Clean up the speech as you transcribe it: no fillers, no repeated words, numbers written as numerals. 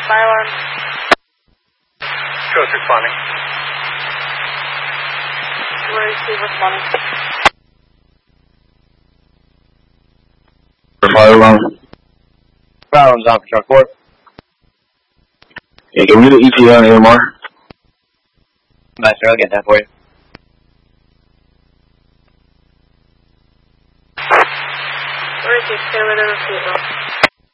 Fire alarm. Coast responding. Where is he responding? Fire alarm. Fire alarm's on for truck 4. Yeah, can we get the ETA on AMR? Master, I'll get that for you. Where is he? Stay with the repeat, though.